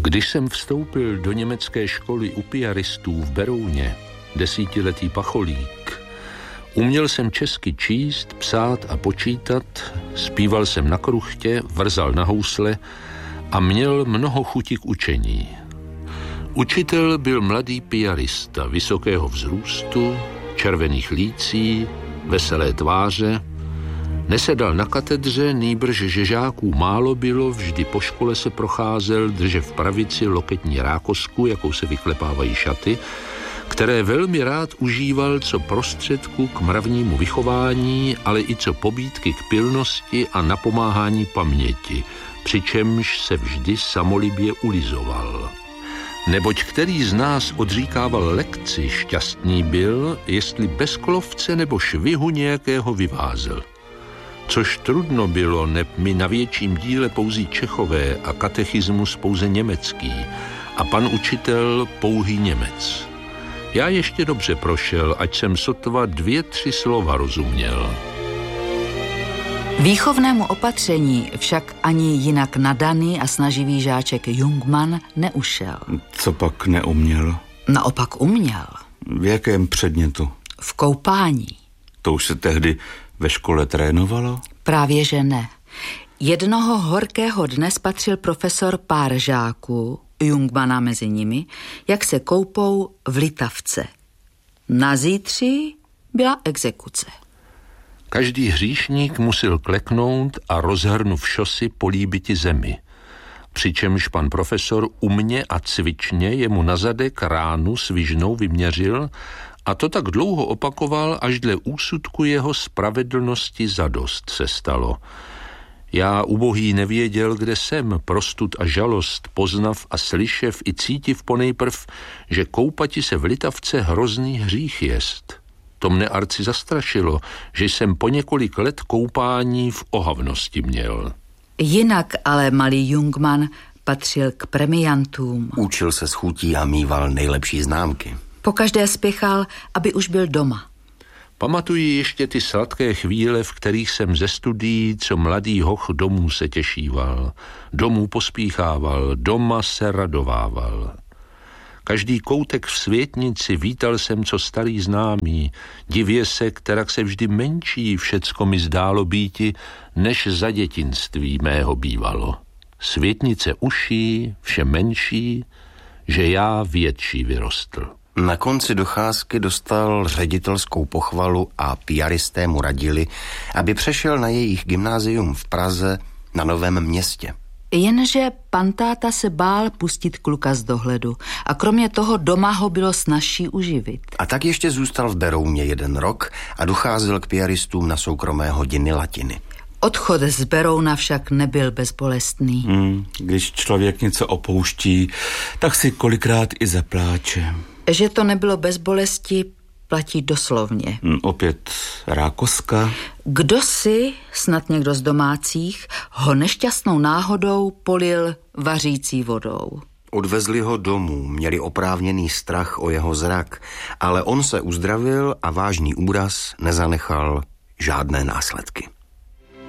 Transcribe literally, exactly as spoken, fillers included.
Když jsem vstoupil do německé školy u piaristů v Berouně, desítiletý pacholík, uměl jsem česky číst, psát a počítat, zpíval jsem na kruchtě, vrzal na housle a měl mnoho chutí k učení. Učitel byl mladý piarista, vysokého vzrůstu, červených lící, veselé tváře. Nesedal na katedře, nýbrž že žáků málo bylo, vždy po škole se procházel, drže v pravici loketní rákosku, jakou se vyklepávají šaty, které velmi rád užíval co prostředku k mravnímu vychování, ale i co pobídky k pilnosti a napomáhání paměti, přičemž se vždy samolibě ulizoval. Neboť který z nás odříkával lekci, šťastný byl, jestli bez klovce nebo švihu nějakého vyvázel. Což trudno bylo, neb mi na větším díle pouzí Čechové a katechismus pouze německý a pan učitel pouhý Němec. Já ještě dobře prošel, ať jsem sotva dvě, tři slova rozuměl. Výchovnému opatření však ani jinak nadaný a snaživý žáček Jungmann neušel. Co pak neuměl? Naopak uměl. V jakém předmětu? V koupání. To už se tehdy ve škole trénovalo? Právě že ne. Jednoho horkého dne spatřil profesor pár žáků, Jungmanna mezi nimi, jak se koupou v Litavce. Na zítří byla exekuce. Každý hříšník musel kleknout a rozhrnuv šosy políbiti zemi. Přičemž pan profesor umně a cvičně jemu na zadek ránu svižnou vyměřil a to tak dlouho opakoval, až dle úsudku jeho spravedlnosti zadost se stalo. Já ubohý nevěděl, kde jsem, prostud a žalost, poznav a slyšev i cítiv ponejprv, že koupati se v Litavce hrozný hřích jest. To mne arci zastrašilo, že jsem po několik let koupání v ohavnosti měl. Jinak ale malý Jungmann patřil k premiantům. Učil se s chutí a mýval nejlepší známky. Pokaždé spěchal, aby už byl doma. Pamatuji ještě ty sladké chvíle, v kterých jsem ze studií, co mladý hoch domů se těšíval. Domů pospíchával, doma se radovával. Každý koutek v světnici vítal jsem, co starý známý. Divě se, kterak se vždy menší všecko mi zdálo býti, než za dětinství mého bývalo. Světnice uší, vše menší, že já větší vyrostl. Na konci docházky dostal ředitelskou pochvalu a piaristé mu radili, aby přešel na jejich gymnázium v Praze na Novém Městě. Jenže pan táta se bál pustit kluka z dohledu a kromě toho doma ho bylo snazší uživit. A tak ještě zůstal v Berouně jeden rok a docházel k piaristům na soukromé hodiny latiny. Odchod z Berouna však nebyl bezbolestný. Hmm, když člověk něco opouští, tak si kolikrát i zapláče. Že to nebylo bez bolesti, platí doslovně. Hmm, opět rákoska. Kdo si, snad někdo z domácích, ho nešťastnou náhodou polil vařící vodou. Odvezli ho domů, měli oprávněný strach o jeho zrak, ale on se uzdravil a vážný úraz nezanechal žádné následky.